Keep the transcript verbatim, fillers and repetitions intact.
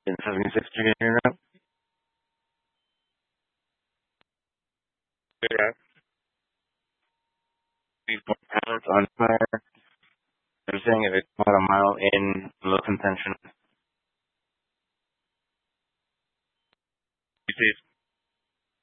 In seventy-six, you can hear now? Yeah. People pallets on fire. They're saying if it's about a mile in, low contention. You see,